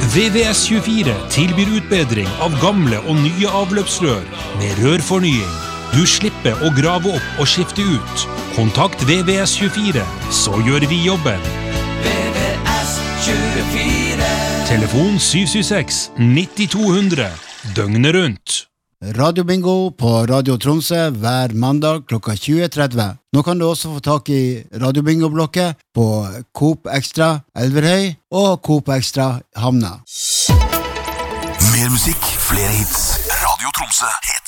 VVS24 tilbyr utbedring av gamle og nye avløpsrør med rørfornying. Du slipper å grave opp og skifte ut. Kontakt VVS24, så gjør vi jobben. VVS24. Telefon 776-9200, døgnet rundt. Radio Bingo på Radio Tromsø hver mandag klokka 20.30. Nå kan du også få tak i Radio Bingo-blokket på Coop Extra Elverhøy og Coop Extra Hamna. Mer musikk, flere hits. Radio Tromsø.